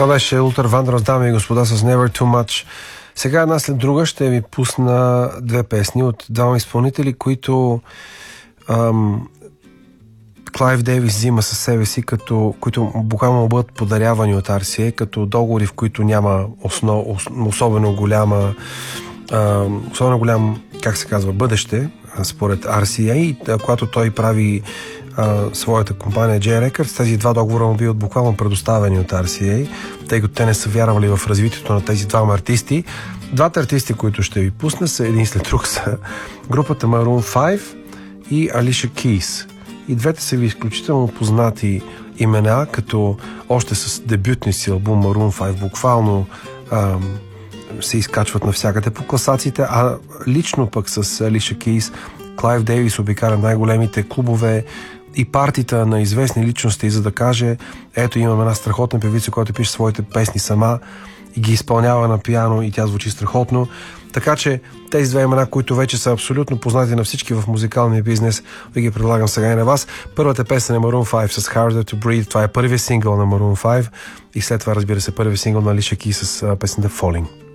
Това беше Лутер Вандрос, дами и господа, с Never Too Much. Сега една след друга ще ви пусна две песни от двама изпълнители, които Клайв Дейвис взима със себе си, които буквално бъдат подарявани от RCA, като договори, в които няма особено голям, как се казва, бъдеще, според RCA. И когато той прави своята компания J Records, тези два договора му биват буквално предоставени от RCA, тъй като те не са вярвали в развитието на тези двама артисти. Двата артисти, които ще ви пусна, са един след друг, са групата Maroon 5 и Alicia Keys. И двете са ви изключително познати имена, като още с дебютния си албум Maroon 5 буквално се изкачват навсякъде по класациите, а лично пък с Alicia Keys Клайв Дейвис обикаля най-големите клубове и партита на известни личности, за да каже: ето, имам една страхотна певица, която пише своите песни сама и ги изпълнява на пиано и тя звучи страхотно. Така че тези две имена, които вече са абсолютно познати на всички в музикалния бизнес, ви ги предлагам сега и на вас. Първата песен е Maroon 5 с Harder to Breathe. Това е първият сингъл на Maroon 5 и след това, разбира се, първият сингъл на Alicia Keys с песента Falling.